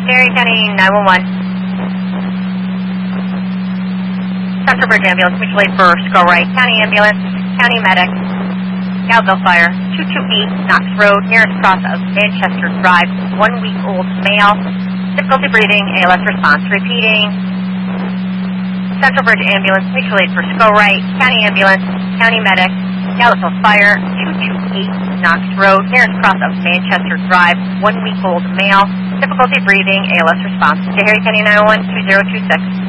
Cherry County 911. Central Bridge Ambulance, mutual aid for Skull Right. County Ambulance, County Medic, Galville Fire, 228 Knox Road, nearest cross of Manchester Drive, 1-week-old male, difficulty breathing, ALS response. Repeating, Central Bridge Ambulance, mutual aid for Skull Right. County Ambulance, County Medic, Galville Fire, 228 Knox Road, nearest cross of Manchester Drive, 1-week-old male, difficulty breathing, ALS response. Harry County 901, 2026.